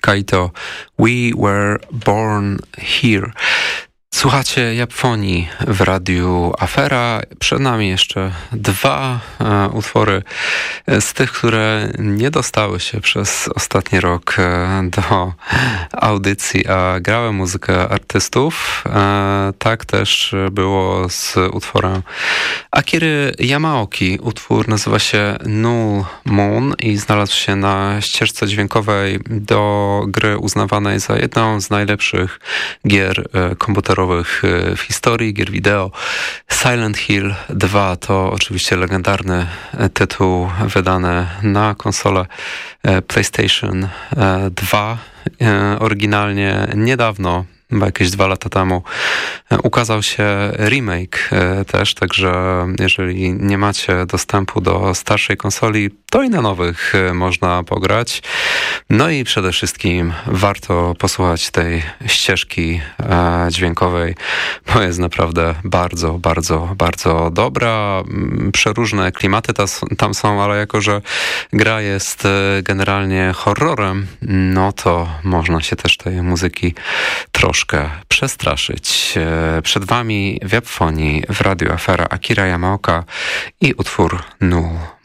Kaito, We Were Born Here. Słuchacie Japfonii w Radiu Afera. Przed nami jeszcze dwa utwory z tych, które nie dostały się przez ostatni rok do audycji, a grały muzykę artystów. Tak też było z utworem Akiry Yamaoki. Utwór nazywa się Null Moon i znalazł się na ścieżce dźwiękowej do gry uznawanej za jedną z najlepszych gier komputerowych w historii gier wideo. Silent Hill 2 to oczywiście legendarny tytuł wydany na konsolę PlayStation 2. Oryginalnie niedawno, chyba jakieś 2 lata temu, ukazał się remake też, także jeżeli nie macie dostępu do starszej konsoli, to i na nowych można pograć. No i przede wszystkim warto posłuchać tej ścieżki dźwiękowej, bo jest naprawdę bardzo, bardzo, bardzo dobra. Przeróżne klimaty tam są, ale jako że gra jest generalnie horrorem, no to można się też tej muzyki troszkę przestraszyć. Przed wami w Japfonii w Radiu Afera Akira Yamaoka i utwór Null